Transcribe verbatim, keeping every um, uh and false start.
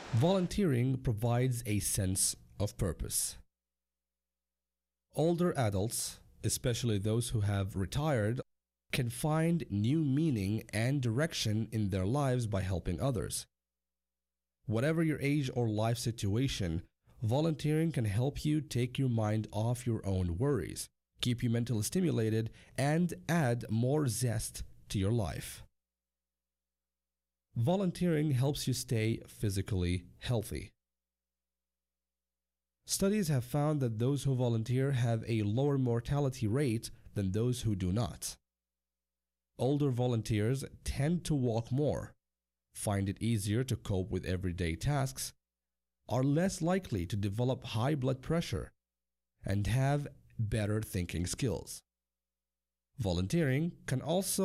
Volunteering provides a sense of purpose. Older adults, especially those who have retired, can find new meaning and direction in their lives by helping others. Whatever your age or life situation, volunteering can help you take your mind off your own worries, keep you mentally stimulated, and add more zest to your life. Volunteering helps you stay physically healthy. Studies have found that those who volunteer have a lower mortality rate than those who do not. Older volunteers tend to walk more, find it easier to cope with everyday tasks, are less likely to develop high blood pressure, and have better thinking skills. Volunteering can also